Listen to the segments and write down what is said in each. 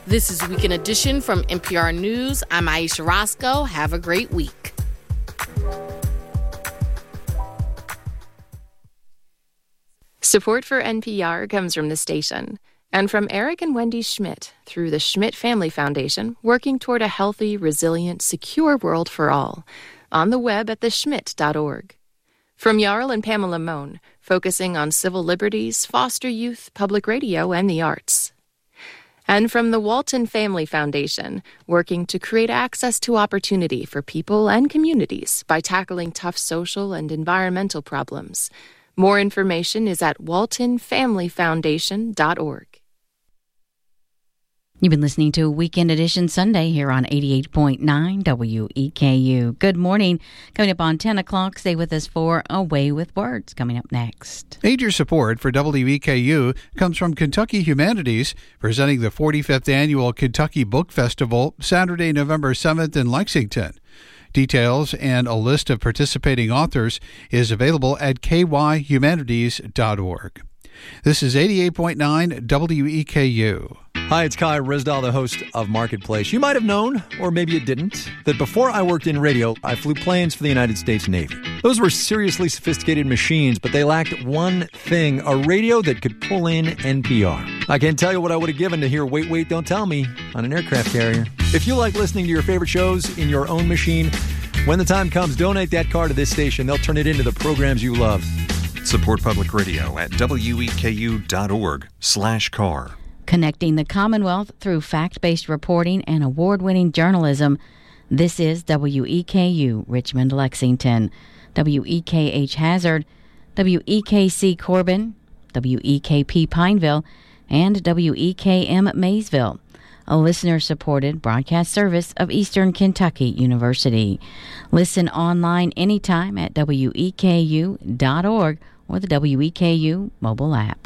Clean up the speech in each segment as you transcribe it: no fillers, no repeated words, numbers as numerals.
This is Weekend Edition from NPR News. I'm Aisha Roscoe. Have a great week. Support for NPR comes from the station and from Eric and Wendy Schmidt through the Schmidt Family Foundation, working toward a healthy, resilient, secure world for all. On the web at theschmidt.org. From Jarl and Pamela Mohn, focusing on civil liberties, foster youth, public radio, and the arts. And from the Walton Family Foundation, working to create access to opportunity for people and communities by tackling tough social and environmental problems. More information is at waltonfamilyfoundation.org. You've been listening to Weekend Edition Sunday here on 88.9 WEKU. Good morning. Coming up on 10 o'clock, stay with us for Away with Words. Coming up next. Major support for WEKU comes from Kentucky Humanities, presenting the 45th Annual Kentucky Book Festival Saturday, November 7th in Lexington. Details and a list of participating authors is available at kyhumanities.org. This is 88.9 WEKU. Hi, it's Kai Risdal, the host of Marketplace. You might have known, or maybe you didn't, that before I worked in radio, I flew planes for the United States Navy. Those were seriously sophisticated machines, but they lacked one thing, a radio that could pull in NPR. I can't tell you what I would have given to hear Wait, Wait, Don't Tell Me on an aircraft carrier. If you like listening to your favorite shows in your own machine, when the time comes, donate that car to this station. They'll turn it into the programs you love. Support public radio at weku.org/car. Connecting the Commonwealth through fact-based reporting and award-winning journalism. This is WEKU, Richmond, Lexington, WEKH Hazard, WEKC Corbin, WEKP Pineville, and WEKM Maysville, a listener-supported broadcast service of Eastern Kentucky University. Listen online anytime at weku.org or the WEKU mobile app.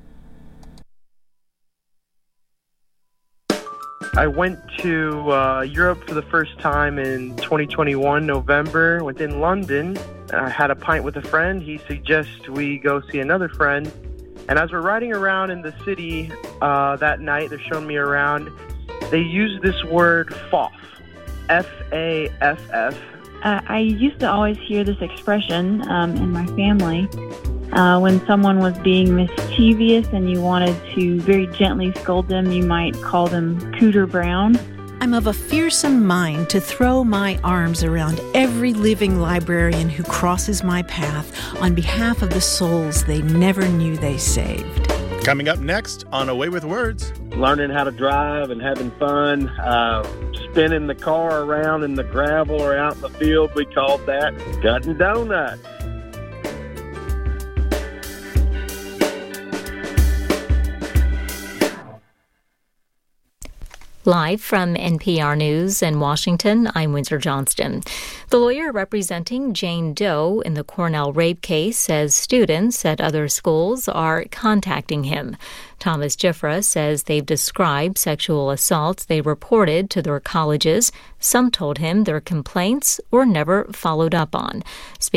I went to Europe for the first time in 2021, November. Went in London. I had a pint with a friend. He suggests we go see another friend. And as we're riding around in the city that night, they're showing me around, they use this word FAFF, F-A-F-F. I used to always hear this expression in my family when someone was being mischievous and you wanted to very gently scold them. You might call them Cooter Brown. I'm of a fearsome mind to throw my arms around every living librarian who crosses my path on behalf of the souls they never knew they saved. Coming up next on Away with Words. Learning how to drive and having fun, spinning the car around in the gravel or out in the field, we called that cutting donuts. Live from NPR News in Washington, I'm Windsor Johnston. The lawyer representing Jane Doe in the Cornell rape case says students at other schools are contacting him. Thomas Giffra says they've described sexual assaults they reported to their colleges. Some told him their complaints were never followed up on.